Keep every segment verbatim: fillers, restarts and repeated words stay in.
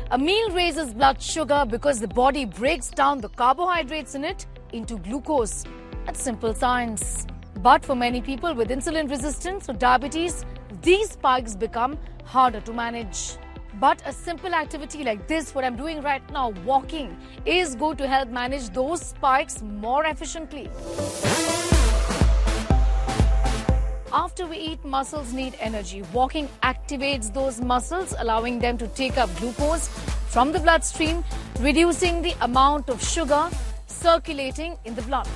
A meal raises blood sugar because the body breaks down the carbohydrates in it into glucose. That's simple science. But for many people with insulin resistance or diabetes, these spikes become harder to manage. But a simple activity like this, what I'm doing right now, walking, is going to help manage those spikes more efficiently. After we eat, muscles need energy. Walking activates those muscles, allowing them to take up glucose from the bloodstream, reducing the amount of sugar circulating in the blood.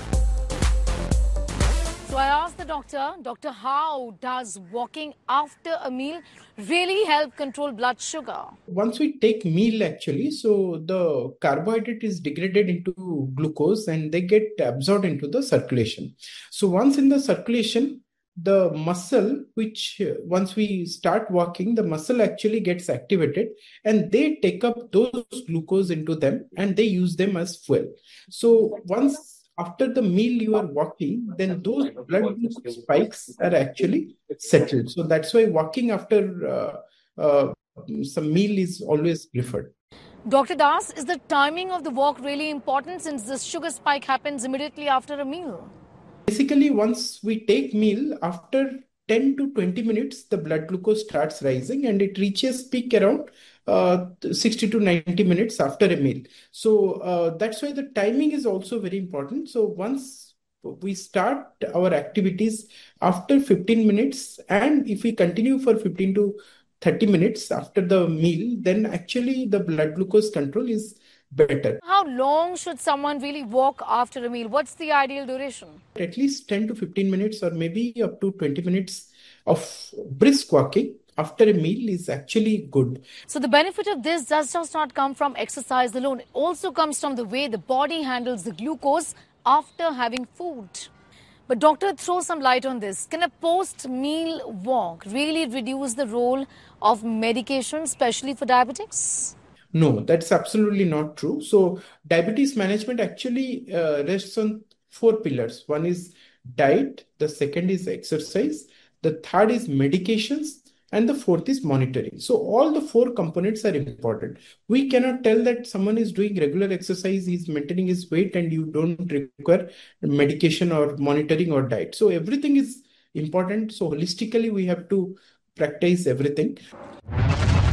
So I asked the doctor, Doctor, how does walking after a meal really help control blood sugar? Once we take meal actually, so the carbohydrate is degraded into glucose and they get absorbed into the circulation. So once in the circulation, the muscle, which uh, once we start walking, the muscle actually gets activated and they take up those glucose into them and they use them as fuel. So once after the meal you are walking, then those blood glucose spikes are actually settled. So that's why walking after uh, uh, some meal is always preferred. Doctor Das, is the timing of the walk really important since the sugar spike happens immediately after a meal? Basically, once we take meal, after ten to twenty minutes, the blood glucose starts rising and it reaches peak around uh, sixty to ninety minutes after a meal. So uh, that's why the timing is also very important. So once we start our activities after fifteen minutes, and if we continue for fifteen to thirty minutes after the meal, then actually the blood glucose control is better. How long should someone really walk after a meal? What's the ideal duration? At least ten to fifteen minutes or maybe up to twenty minutes of brisk walking after a meal is actually good. So the benefit of this does just not come from exercise alone. It also comes from the way the body handles the glucose after having food. But doctor, throw some light on this. Can a post-meal walk really reduce the role of medication, especially for diabetics? No, that's absolutely not true. So diabetes management actually uh, rests on four pillars. One is diet, the second is exercise, the third is medications, and the fourth is monitoring. So all the four components are important. We cannot tell that someone is doing regular exercise, he's maintaining his weight, and you don't require medication or monitoring or diet. So everything is important. So holistically, we have to practice everything.